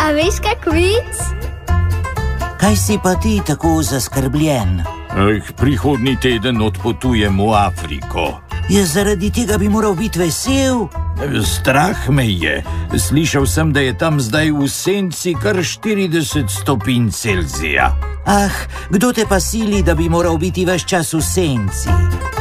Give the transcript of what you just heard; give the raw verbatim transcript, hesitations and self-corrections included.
A veš kak vic? Kaj si pa ti tako zaskrbljen? Eh, prihodnji teden odpotujem v Afriko. Je zaradi tega bi moral biti vesel? Strah me je. Slišal sem, da je tam zdaj v senci kar štirideset stopinj Celzija. Ah, kdo te pa sili, da bi moral biti ves čas v senci?